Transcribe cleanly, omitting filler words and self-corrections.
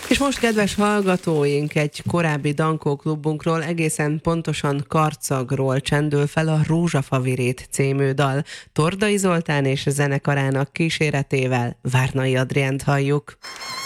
És most, kedves hallgatóink, egy korábbi Dankó klubunkról, egészen pontosan Karcagról csendül fel a Rózsafavirét című dal. Tordai Zoltán és zenekarának kíséretével Várnai Adriánt halljuk.